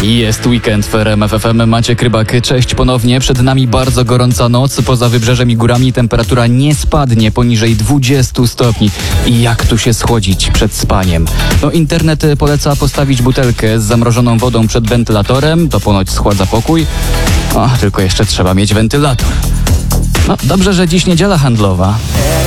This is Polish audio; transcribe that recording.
Jest weekend w RMF FM. Maciek Rybak, cześć ponownie. Przed nami bardzo gorąca noc. Poza wybrzeżem i górami temperatura nie spadnie poniżej 20 stopni. I jak tu się schłodzić przed spaniem? No, internet poleca postawić butelkę z zamrożoną wodą przed wentylatorem. To ponoć schładza pokój. O, tylko jeszcze trzeba mieć wentylator. No, dobrze, że dziś niedziela handlowa.